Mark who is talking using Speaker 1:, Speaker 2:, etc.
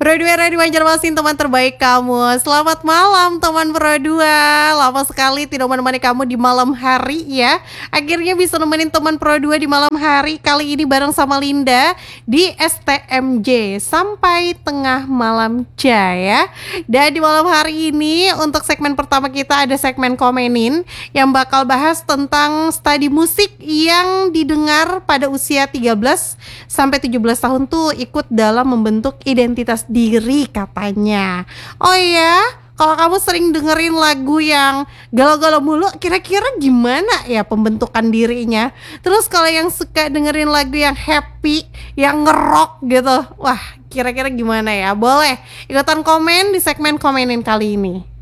Speaker 1: Pro 2 Radio Banjarmasin, teman terbaik kamu. Selamat malam teman Pro 2. Lama sekali tidak menemani kamu di malam hari ya. Akhirnya bisa nemenin teman Pro 2 di malam hari. Kali ini bareng sama Linda di STMJ sampai tengah malam ya. Dan di malam hari ini untuk segmen pertama kita ada segmen komenin yang bakal bahas tentang studi musik yang didengar pada usia 13 sampai 17 tahun tuh ikut dalam membentuk identitas diri katanya. Oh ya, kalau kamu sering dengerin lagu yang galau-galau mulu, kira-kira gimana ya pembentukan dirinya? Terus kalau yang suka dengerin lagu yang happy, yang ngerok gitu, wah kira-kira gimana ya? Boleh ikutan komen di segmen komenin kali ini.